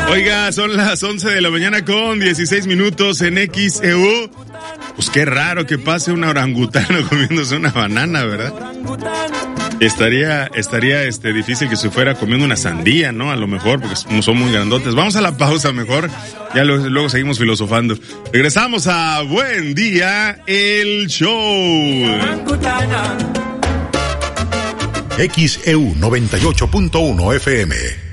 Oiga, son las 11 de la mañana con 16 minutos en XEU. Pues qué raro que pase un orangutano comiéndose una banana, ¿verdad? Estaría difícil que se fuera comiendo una sandía, ¿no? A lo mejor, porque son muy grandotes. Vamos a la pausa mejor, ya luego seguimos filosofando. Regresamos a Buen Día, el show. XEU 98.1 FM.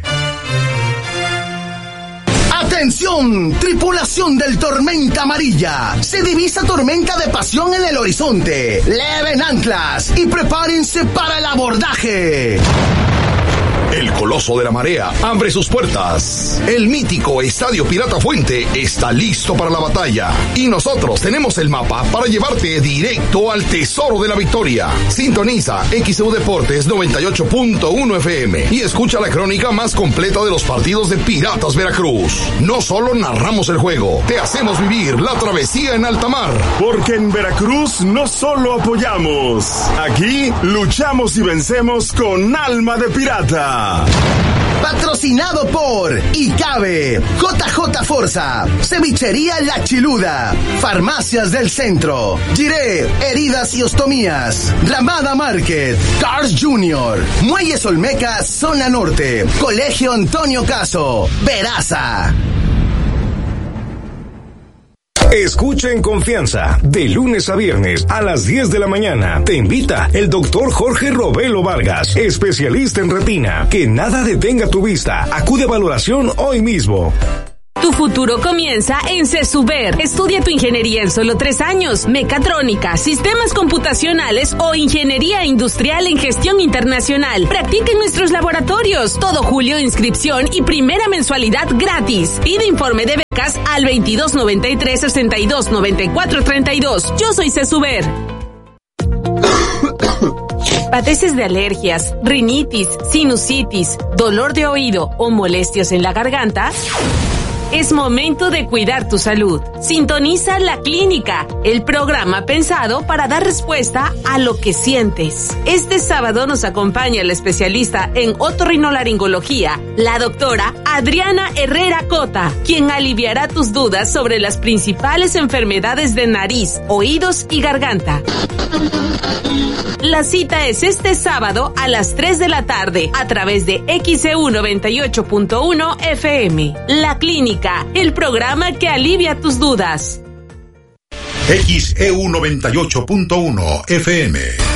¡Atención! Tripulación del Tormenta Amarilla. Se divisa tormenta de pasión en el horizonte. Leven anclas y prepárense para el abordaje. El Coloso de la Marea abre sus puertas. El mítico Estadio Pirata Fuente está listo para la batalla. Y nosotros tenemos el mapa para llevarte directo al tesoro de la victoria. Sintoniza XEU Deportes 98.1 FM y escucha la crónica más completa de los partidos de Piratas Veracruz. No solo narramos el juego, te hacemos vivir la travesía en alta mar. Porque en Veracruz no solo apoyamos, aquí luchamos y vencemos con alma de pirata. Patrocinado por ICABE, JJ Forza, Cevichería La Chiluda, Farmacias del Centro, Giré, Heridas y Ostomías, Ramada Market, Cars Junior, Muelles Olmecas, Zona Norte, Colegio Antonio Caso, Veraza. Escucha en confianza, de lunes a viernes a las 10 de la mañana. Te invita el doctor Jorge Robelo Vargas, especialista en retina. Que nada detenga tu vista. Acude a valoración hoy mismo. Tu futuro comienza en CESUBER. Estudia tu ingeniería en solo 3 años. Mecatrónica, sistemas computacionales o ingeniería industrial en gestión internacional. Practica en nuestros laboratorios. Todo julio, inscripción y primera mensualidad gratis. Pide informe de becas al 2293-629432. Yo soy CESUBER. ¿Padeces de alergias, rinitis, sinusitis, dolor de oído o molestias en la garganta? Es momento de cuidar tu salud. Sintoniza La Clínica, el programa pensado para dar respuesta a lo que sientes. Este sábado nos acompaña la especialista en otorrinolaringología, la doctora Adriana Herrera Cota, quien aliviará tus dudas sobre las principales enfermedades de nariz, oídos y garganta. La cita es este sábado a las 3 de la tarde a través de XEU 98.1 FM. La Clínica, el programa que alivia tus dudas. XEU 98.1 FM.